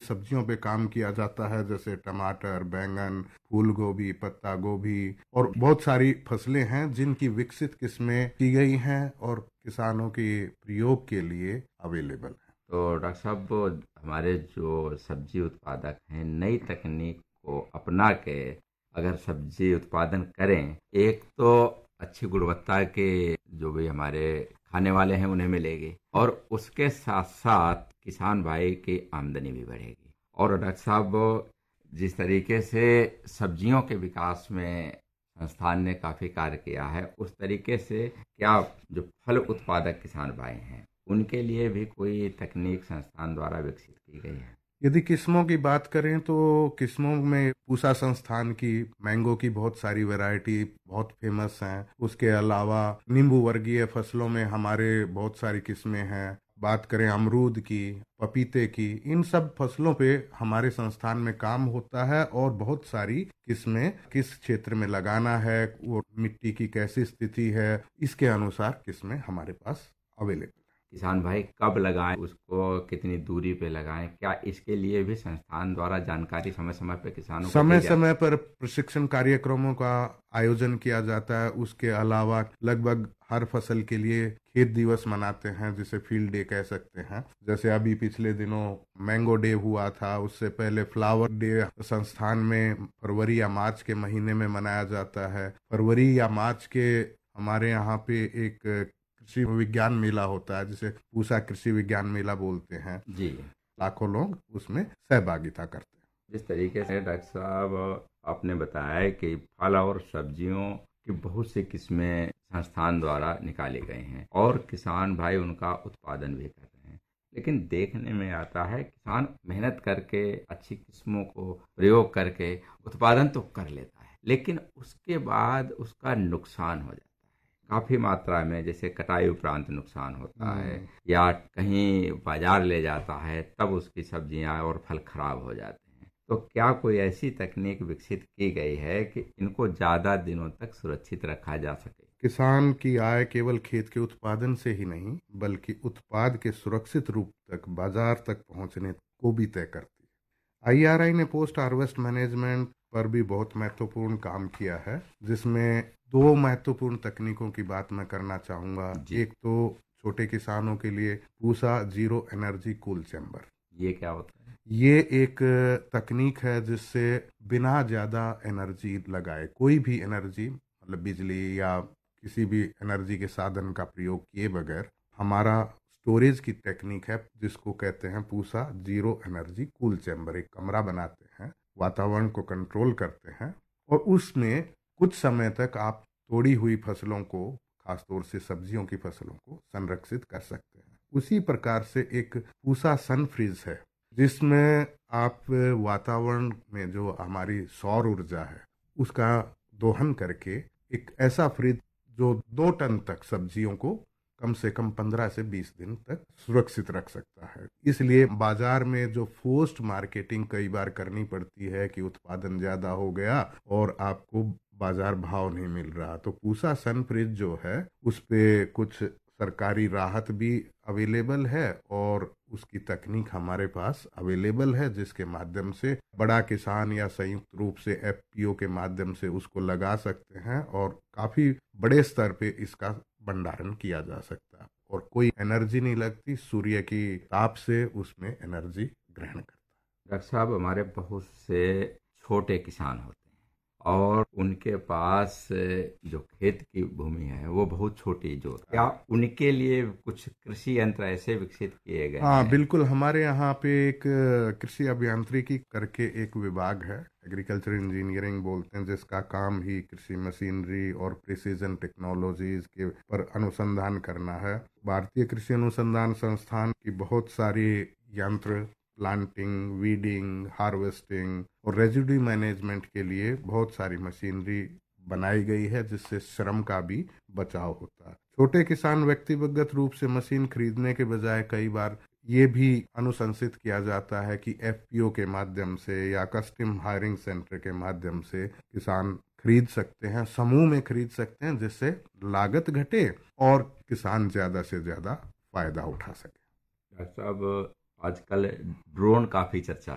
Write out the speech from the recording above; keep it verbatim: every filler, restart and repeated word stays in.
सब्जियों पे काम किया जाता है, जैसे टमाटर, बैंगन, फूल गोभी, पत्ता गोभी और बहुत सारी फसलें हैं जिनकी विकसित किस्में की गई हैं और किसानों के प्रयोग के लिए अवेलेबल है। तो डॉक्टर साहब, हमारे जो सब्जी उत्पादक हैं नई तकनीक को अपना के अगर सब्जी उत्पादन करें, एक तो अच्छी गुणवत्ता के जो भी हमारे खाने वाले हैं उन्हें मिलेगी, और उसके साथ साथ किसान भाई की आमदनी भी बढ़ेगी। और डॉक्टर साहब, जिस तरीके से सब्जियों के विकास में संस्थान ने काफी कार्य किया है, उस तरीके से क्या जो फल उत्पादक किसान भाई हैं उनके लिए भी कोई तकनीक संस्थान द्वारा विकसित की गई है? यदि किस्मों की बात करें तो किस्मों में पूसा संस्थान की मैंगो की बहुत सारी वैरायटी बहुत फेमस हैं। उसके अलावा नींबू वर्गीय फसलों में हमारे बहुत सारी किस्में हैं। बात करें अमरूद की, पपीते की, इन सब फसलों पे हमारे संस्थान में काम होता है और बहुत सारी किस्में किस क्षेत्र में लगाना है, वो मिट्टी की कैसी स्थिति है, इसके अनुसार किस्में हमारे पास अवेलेबल। किसान भाई कब लगाएं, उसको कितनी दूरी पे लगाएं, क्या इसके लिए भी संस्थान द्वारा जानकारी समय समय पे किसानों को समय दी जाती समय पर प्रशिक्षण कार्यक्रमों का आयोजन किया जाता है। उसके अलावा लगभग हर फसल के लिए खेत दिवस मनाते हैं, जिसे फील्ड डे कह सकते हैं। जैसे अभी पिछले दिनों मैंगो डे हुआ था, उससे पहले फ्लावर डे संस्थान में फरवरी या मार्च के महीने में मनाया जाता है। फरवरी या मार्च के हमारे यहाँ पे एक कृषि विज्ञान मेला होता है, जिसे पूसा कृषि विज्ञान मेला बोलते हैं। है? जी। लाखों लोग उसमें सहभागिता करते हैं। जिस तरीके से डॉक्टर साहब आपने बताया है कि फल और सब्जियों की बहुत सी किस्में संस्थान द्वारा निकाली गई हैं और किसान भाई उनका उत्पादन भी कर रहे हैं, लेकिन देखने में आता है किसान मेहनत करके अच्छी किस्मों को प्रयोग करके उत्पादन तो कर लेता है, लेकिन उसके बाद उसका नुकसान हो जाता है काफी मात्रा में। जैसे कटाई उपरांत नुकसान होता है हम्म। या कहीं बाजार ले जाता है तब उसकी सब्जियां और फल खराब हो जाते हैं। तो क्या कोई ऐसी तकनीक विकसित की गई है कि इनको ज्यादा दिनों तक सुरक्षित रखा जा सके? किसान की आय केवल खेत के उत्पादन से ही नहीं, बल्कि उत्पाद के सुरक्षित रूप तक बाजार तक पहुंचने को भी तय करती है। आई आर आई ने पोस्ट हार्वेस्ट मैनेजमेंट पर भी बहुत महत्वपूर्ण काम किया है, जिसमें दो महत्वपूर्ण तकनीकों की बात मैं करना चाहूंगा। जी। एक तो छोटे किसानों के लिए Pusa zero energy cool chamber. ये क्या होता है? ये एक तकनीक है जिससे बिना ज्यादा एनर्जी लगाए, कोई भी एनर्जी मतलब बिजली या किसी भी एनर्जी के साधन का प्रयोग किए बगैर, हमारा स्टोरेज की टेक्निक है जिसको कहते हैं Pusa zero energy cool chamber. एक कमरा बनाते हैं, वातावरण को कंट्रोल करते हैं और उसमें कुछ समय तक आप तोड़ी हुई फसलों को, खासतौर से सब्जियों की फसलों को संरक्षित कर सकते हैं। उसी प्रकार से एक पूसा सन फ्रीज है, जिसमें आप वातावरण में जो हमारी सौर ऊर्जा है उसका दोहन करके एक ऐसा फ्रिज जो दो टन तक सब्जियों को कम से कम पंद्रह से बीस दिन तक सुरक्षित रख सकता है। इसलिए बाजार में जो फोर्स्ड मार्केटिंग कई बार करनी पड़ती है कि उत्पादन ज्यादा हो गया और आपको बाजार भाव नहीं मिल रहा, तो पूसा सन फ्रिज जो है उस पे कुछ सरकारी राहत भी अवेलेबल है और उसकी तकनीक हमारे पास अवेलेबल है, जिसके माध्यम से बड़ा किसान या संयुक्त रूप से एफ पी ओ के माध्यम से उसको लगा सकते हैं और काफी बड़े स्तर पे इसका भंडारण किया जा सकता है और कोई एनर्जी नहीं लगती, सूर्य की ताप से उसमें एनर्जी ग्रहण करता है। डॉक्टर साहब, हमारे बहुत से छोटे किसान होते हैं और उनके पास जो खेत की भूमि है वो बहुत छोटी, जो क्या उनके लिए कुछ कृषि यंत्र ऐसे विकसित किए गए हाँ हैं? बिल्कुल, हमारे यहाँ पे एक कृषि अभियांत्रिकी करके एक विभाग है, एग्रीकल्चर इंजीनियरिंग बोलते हैं, जिसका काम ही कृषि मशीनरी और प्रिसीजन टेक्नोलॉजीज के पर अनुसंधान करना है। भारतीय कृषि अनुसंधान संस्थान की बहुत सारी यंत्र प्लांटिंग, वीडिंग, हार्वेस्टिंग और रेजिड्यू मैनेजमेंट के लिए बहुत सारी मशीनरी बनाई गई है, जिससे श्रम का भी बचाव होता है। छोटे किसान व्यक्तिगत रूप से मशीन खरीदने के बजाय कई बार ये भी अनुशंसित किया जाता है कि एफ पी ओ के माध्यम से या कस्टम हायरिंग सेंटर के माध्यम से किसान खरीद सकते हैं, समूह में खरीद सकते हैं, जिससे लागत घटे और किसान ज्यादा से ज्यादा फायदा उठा सके। डॉक्टर साहब, आजकल ड्रोन काफी चर्चा